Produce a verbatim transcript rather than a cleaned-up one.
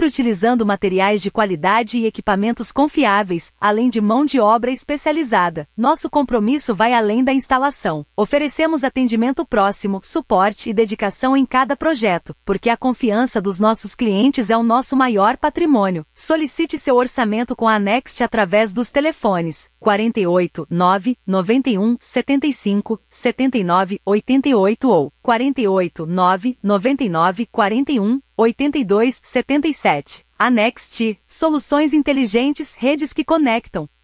sempre utilizando materiais de qualidade e equipamentos confiáveis, além de mão de obra especializada. Nosso compromisso vai além da instalação. Oferecemos atendimento próximo, suporte e dedicação em cada projeto, porque a confiança dos nossos clientes é o nosso maior patrimônio. Solicite seu orçamento com a Next através dos telefones quarenta e oito, nove, noventa e um, setenta e cinco, setenta e nove, oitenta e oito ou quarenta e oito, nove, noventa e nove, quarenta e um, oitenta e dois, setenta e sete. A Next, soluções inteligentes, redes que conectam.